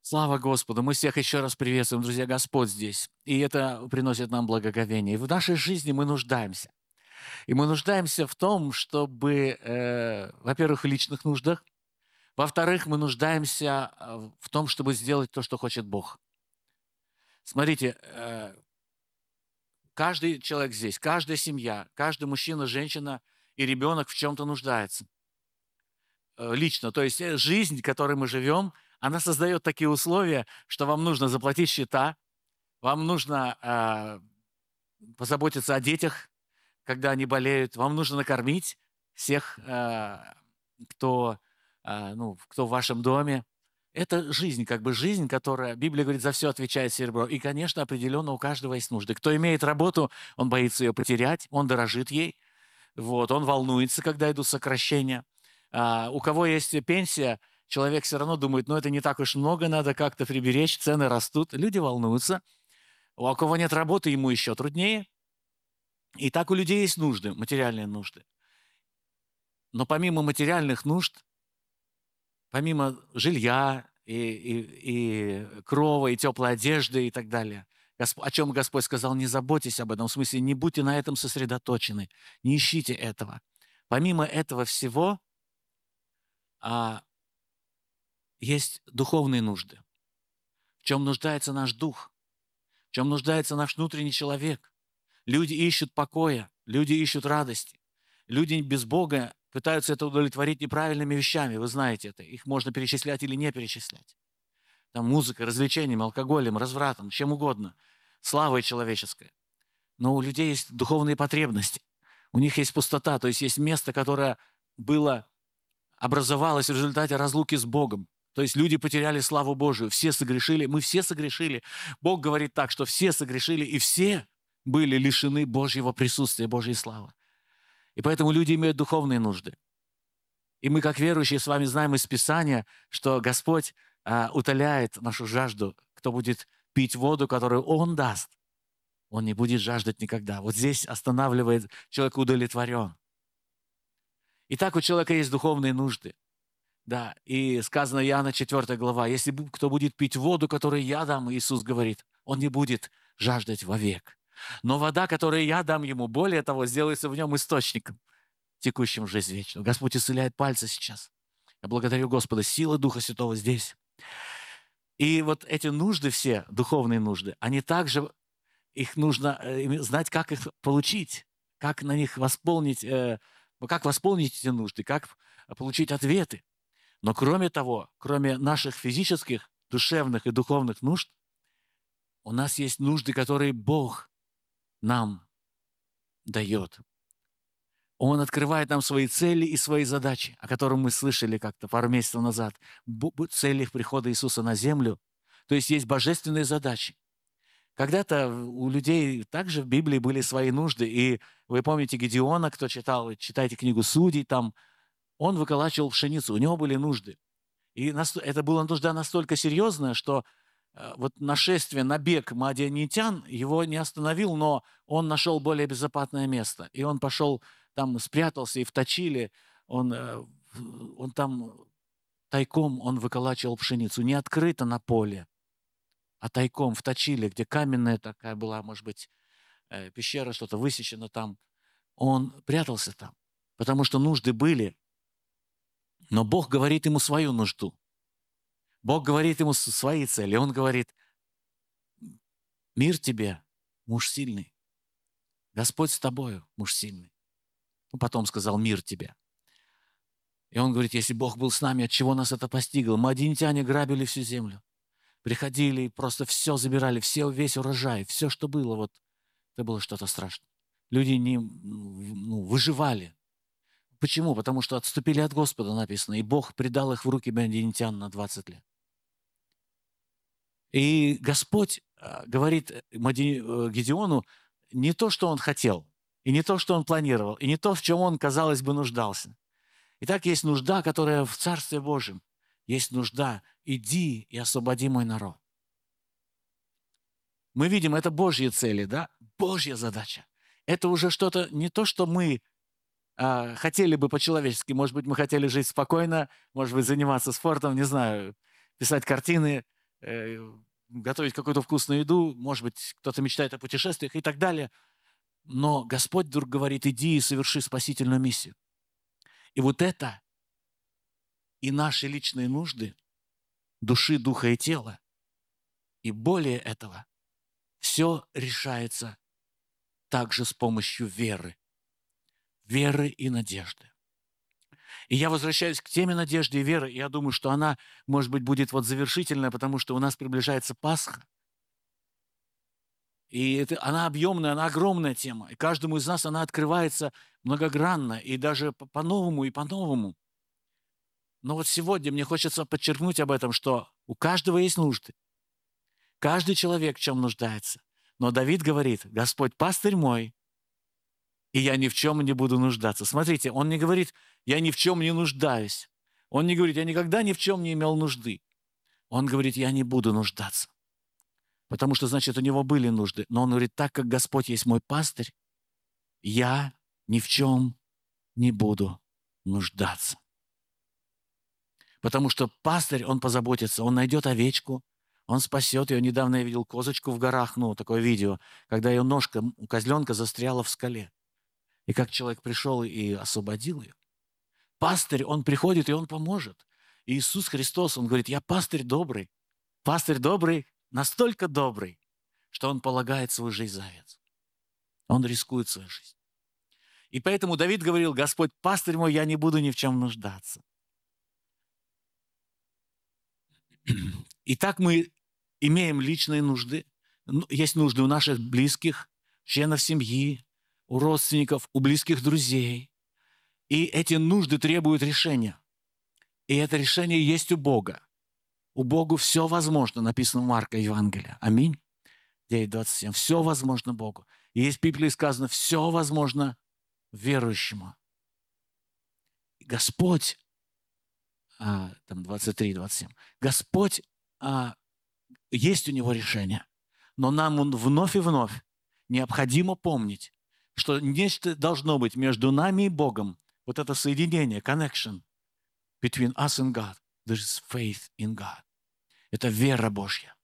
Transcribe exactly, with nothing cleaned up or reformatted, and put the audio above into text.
Слава Господу! Мы всех еще раз приветствуем, друзья, Господь здесь. И это приносит нам благоговение. И в нашей жизни мы нуждаемся. И мы нуждаемся в том, чтобы, э, во-первых, в личных нуждах, во-вторых, мы нуждаемся э, в том, чтобы сделать то, что хочет Бог. Смотрите, э, каждый человек здесь, каждая семья, каждый мужчина, женщина и ребенок в чем-то нуждается. Э, лично, то есть э, жизнь, в которой мы живем, она создает такие условия, что вам нужно заплатить счета, вам нужно а, позаботиться о детях, когда они болеют, вам нужно накормить всех, а, кто, а, ну, кто в вашем доме. Это жизнь, как бы жизнь, которая, Библия говорит, за все отвечает серебро. И, конечно, определенно у каждого есть нужды. Кто имеет работу, он боится ее потерять, он дорожит ей, вот, он волнуется, когда идут сокращения. А, у кого есть пенсия, человек все равно думает, ну, это не так уж много, надо как-то приберечь, цены растут. Люди волнуются. У кого нет работы, ему еще труднее. И так у людей есть нужды, материальные нужды. Но помимо материальных нужд, помимо жилья и, и, и крова, и теплой одежды и так далее, Госп- о чем Господь сказал, не заботьтесь об этом, в смысле, не будьте на этом сосредоточены, не ищите этого. Помимо этого всего, а, есть духовные нужды. В чем нуждается наш дух, в чем нуждается наш внутренний человек. Люди ищут покоя, люди ищут радости. Люди без Бога пытаются это удовлетворить неправильными вещами, вы знаете это. Их можно перечислять или не перечислять. Там музыкой, развлечением, алкоголем, развратом, чем угодно. Славой человеческой. Но у людей есть духовные потребности. У них есть пустота, то есть есть место, которое было, образовалось в результате разлуки с Богом. То есть люди потеряли славу Божию, все согрешили, мы все согрешили. Бог говорит так, что все согрешили, и все были лишены Божьего присутствия, Божьей славы. И поэтому люди имеют духовные нужды. И мы, как верующие, с вами знаем из Писания, что Господь а, утоляет нашу жажду. Кто будет пить воду, которую Он даст, он не будет жаждать никогда. Вот здесь останавливает человек удовлетворен. Итак, у человека есть духовные нужды. Да, и сказано Иоанна четвёртая глава, если кто будет пить воду, которую я дам, Иисус говорит, он не будет жаждать вовек. Но вода, которую я дам ему, более того, сделается в нем источником, текущим в жизнь вечную. Господь исцеляет пальцы сейчас. Я благодарю Господа, сила Духа Святого здесь. И вот эти нужды все, духовные нужды, они также, их нужно э, знать, как их получить, как на них восполнить, э, как восполнить эти нужды, как получить ответы. Но кроме того, кроме наших физических, душевных и духовных нужд, у нас есть нужды, которые Бог нам дает. Он открывает нам свои цели и свои задачи, о которых мы слышали как-то пару месяцев назад. Бу- Цели прихода Иисуса на землю. То есть есть божественные задачи. Когда-то у людей также в Библии были свои нужды. И вы помните Гедеона, кто читал, читайте книгу Судей, там он выколачивал пшеницу, у него были нужды. И нас- это была нужда настолько серьезная, что э, вот нашествие, набег мадианитян его не остановил, но он нашел более безопасное место. И он пошел там, спрятался, и в Точиле он, э, в- он там тайком он выколачивал пшеницу. Не открыто на поле, а тайком в Точиле, где каменная такая была, может быть, э, пещера, что-то высечено там. Он прятался там, потому что нужды были, но Бог говорит ему свою нужду. Бог говорит ему с- свои цели. Он говорит, мир тебе, муж сильный. Господь с тобою, муж сильный. Ну, потом сказал, мир тебе. И он говорит, если Бог был с нами, от чего нас это постигло? Мадианитяне грабили всю землю. Приходили и просто все забирали, все, весь урожай, все, что было. Вот это было что-то страшное. Люди не, ну, выживали. Почему? Потому что отступили от Господа, написано. И Бог предал их в руки мадианитян на двадцать лет. И Господь э, говорит Мади- э, Гедеону не то, что он хотел, и не то, что он планировал, и не то, в чем он, казалось бы, нуждался. Итак, есть нужда, которая в Царстве Божьем. Есть нужда. Иди и освободи мой народ. Мы видим, это Божьи цели, да? Божья задача. Это уже что-то не то, что мы а, хотели бы по-человечески. Может быть, мы хотели жить спокойно, может быть, заниматься спортом, не знаю, писать картины, э, готовить какую-то вкусную еду, может быть, кто-то мечтает о путешествиях и так далее. Но Господь вдруг говорит: иди и соверши спасительную миссию. И вот это и наши личные нужды, души, духа и тела, и более этого, все решается также с помощью веры. Веры и надежды. И я возвращаюсь к теме надежды и веры, и я думаю, что она, может быть, будет вот завершительная, потому что у нас приближается Пасха. И это, она объемная, она огромная тема. И каждому из нас она открывается многогранно, и даже по- по-новому и по-новому. Но вот сегодня мне хочется подчеркнуть об этом, что у каждого есть нужды. Каждый человек в чем нуждается. Но Давид говорит: Господь пастырь мой, и я ни в чем не буду нуждаться. Смотрите, он не говорит: я ни в чем не нуждаюсь. Он не говорит: я никогда ни в чем не имел нужды. Он говорит: я не буду нуждаться. Потому что, значит, у него были нужды. Но он говорит: так как Господь есть мой пастырь, я ни в чем не буду нуждаться. Потому что пастырь, он позаботится, он найдет овечку, он спасет ее. Недавно я видел козочку в горах, ну, такое видео, когда ее ножка у козленка застряла в скале. И как человек пришел и освободил ее. Пастырь, он приходит, и он поможет. И Иисус Христос, он говорит: я пастырь добрый. Пастырь добрый, настолько добрый, что он полагает свою жизнь за овец. Он рискует свою жизнь. И поэтому Давид говорил: Господь пастырь мой, я не буду ни в чем нуждаться. Итак, мы имеем личные нужды. Есть нужды у наших близких, членов семьи, у родственников, у близких друзей. И эти нужды требуют решения. И это решение есть у Бога. У Бога все возможно, написано в Марка Евангелия. Аминь. девять двадцать семь. Все возможно Богу. И есть в Библии сказано: все возможно верующему. Господь, а, там двадцать три двадцать семь, Господь, а, есть у него решение. Но нам он вновь и вновь необходимо помнить, что нечто должно быть между нами и Богом. Вот это соединение, connection between us and God. There is faith in God. Это вера Божья.